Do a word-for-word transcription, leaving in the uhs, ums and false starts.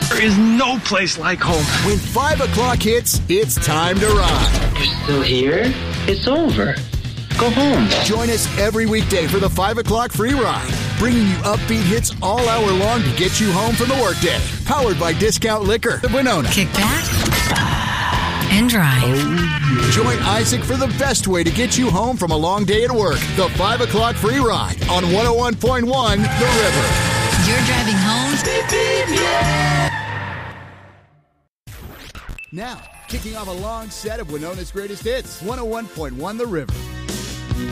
There is no place like home. When five o'clock hits, it's time to ride. You're still here? It's over. Go home. Join us every weekday for the five o'clock free ride, bringing you upbeat hits all hour long to get you home from the workday. Powered by Discount Liquor of Winona. Kick back and drive. Oh, yeah. Join Isaac for the best way to get you home from a long day at work. The five o'clock free ride on one oh one point one The River. You're driving home. Beep, beep, yeah. Now, kicking off a long set of Winona's greatest hits. one oh one point one The River.